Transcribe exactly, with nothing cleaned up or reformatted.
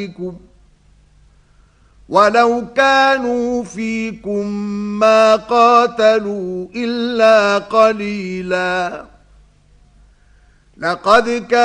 أعدائكم ولو كانوا فيكم ما قاتلوا إلا قليلا لقد كان